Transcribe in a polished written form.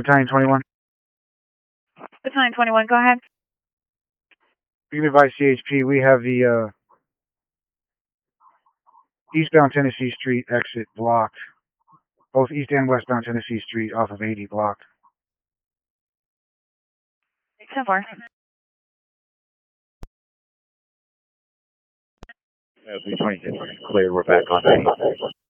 Battalion 21. Battalion 21, go ahead. You can advise CHP, we have the eastbound Tennessee Street exit blocked. Both east and westbound Tennessee Street off of 80 blocked. 10-4. 326, clear, we're back on 90.